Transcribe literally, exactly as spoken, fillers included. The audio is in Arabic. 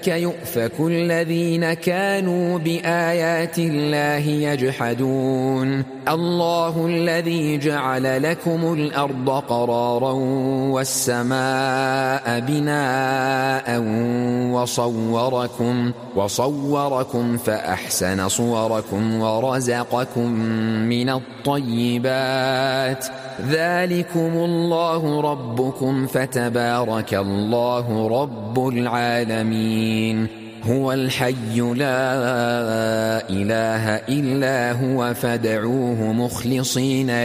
يؤفك الذين كانوا بآيات الله يجحدون الله الذي جعل لكم الأرض قرارا والسماء بناء وصوركم, وصوركم فأحسن صوركم ورزقكم من الطيبات ذلكم الله ربكم فتبارك الله رب العالمين هو الحي لا إله إلا هو فادعوه مخلصين